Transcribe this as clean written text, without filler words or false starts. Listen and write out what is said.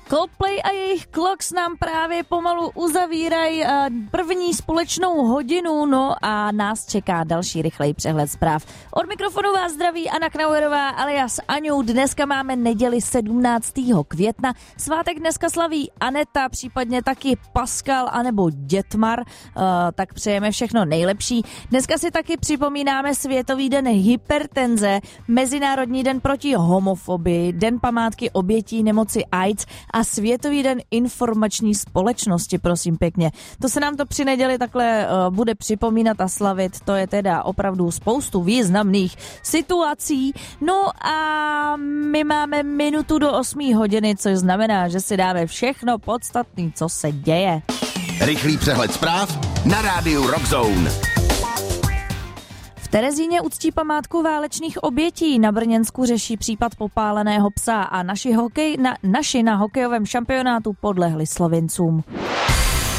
Coldplay a jejich Clocks nám právě pomalu uzavírají první společnou hodinu, no a nás čeká další rychlej přehled zpráv. Od mikrofonu vás zdraví Anna Knauerová alias Aňou. Dneska máme neděli 17. května. Svátek dneska slaví Aneta, případně taky Pascal anebo Dětmar, tak přejeme všechno nejlepší. Dneska si taky připomínáme Světový den hypertenze, Mezinárodní den proti homofobii, Den památky obětí nemoci AIDS a Světový den informační společnosti, prosím pěkně. To se nám to při neděli takhle bude připomínat a slavit, to je teda opravdu spoustu významných situací. No a my máme minutu do 8 hodiny, což znamená, že si dáme všechno podstatné, co se děje. Rychlý přehled zpráv na rádiu Rock Zone. V Terezíně uctí památku válečných obětí, na Brněnsku řeší případ popáleného psa a naši na hokejovém šampionátu podlehli Slovincům.